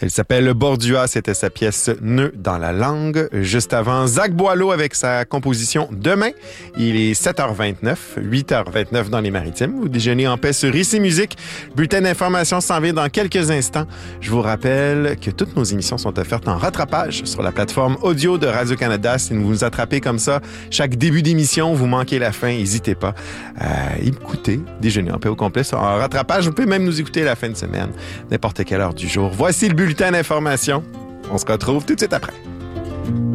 Elle s'appelle Bordua, c'était sa pièce Nœud dans la langue. Juste avant, Zach Boileau avec sa composition Demain. Il est 7h29, 8h29 dans les Maritimes. Vous déjeunez en paix sur Ici Musique. Le bulletin d'information s'en vient dans quelques instants. Je vous rappelle que toutes nos émissions sont offertes en rattrapage sur la plateforme audio de Radio-Canada. Si vous nous attrapez comme ça, chaque début d'émission, vous manquez la fin, n'hésitez pas à écouter Déjeuner en paix au complet en rattrapage. Vous pouvez même nous écouter la fin de semaine, n'importe quelle heure du jour. Voici le bulletin d'information. On se retrouve tout de suite après.